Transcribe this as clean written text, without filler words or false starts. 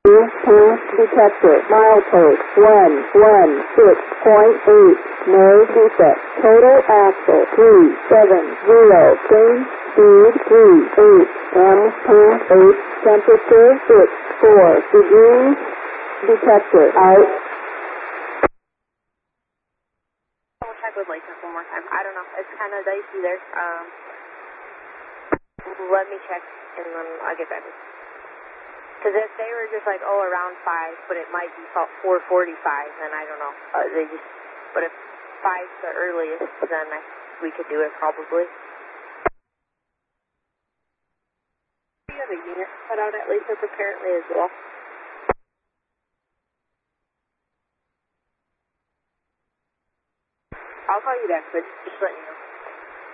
detector. Milepost 116.8. No defect. Total axle 370. Change speed 38. M28. Temperature 64 degrees. Detector out. I'll check with license one more time. I don't know. It's kind of dicey there. Let me check and then I'll get back with you. Because if they were just like, oh, around 5, but it might be 4:45, then I don't know. But if 5's the earliest, then we could do it probably. You have a unit put out at Lathrop apparently as well.